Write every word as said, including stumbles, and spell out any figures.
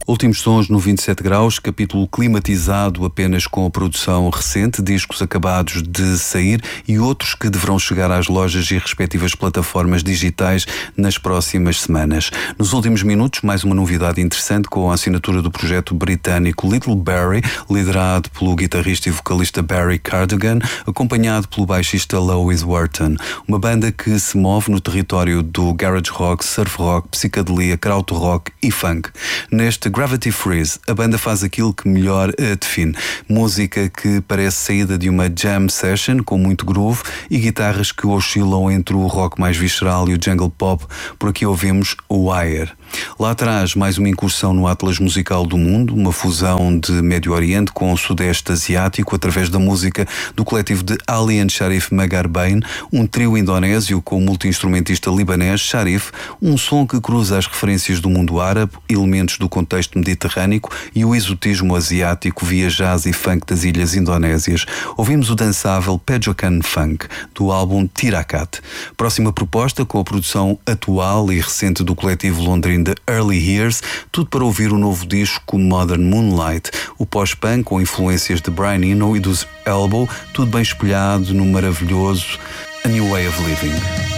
Últimos sons no vinte e sete graus, capítulo climatizado apenas com a produção recente, discos acabados de sair e outros que deverão chegar às lojas e respectivas plataformas digitais nas próximas semanas. Nos últimos minutos, mais uma novidade interessante com a assinatura do projeto britânico Little Barrie, liderado pelo guitarrista e vocalista Barry Cardigan, acompanhado pelo baixista Lois Wharton. Uma banda que se move no território do garage rock, surf rock, psicadelia, krautrock e funk. Neste Gravity Freeze, a banda faz aquilo que melhor a define. Música que parece saída de uma jam session com muito groove e guitarras que oscilam entre o rock mais visceral e o jungle pop. Por aqui ouvimos o Wire. Lá atrás, mais uma incursão no atlas musical do mundo, uma fusão de Médio Oriente com o Sudeste Asiático através da música do coletivo de Ali and Sharif Magarbain, um trio indonésio com o multi-instrumentista libanês Sharif, um som que cruza as referências do mundo árabe, elementos do contexto mediterrâneo e o exotismo asiático via jazz e funk das ilhas indonésias. Ouvimos o dançável Pejokan Funk, do álbum Tirakat. Próxima proposta com a produção atual e recente do coletivo londrino The Early Years, tudo para ouvir o novo disco Modern Moonlight, o pós-punk com influências de Brian Eno e dos Elbow, tudo bem espelhado no maravilhoso A New Way of Living.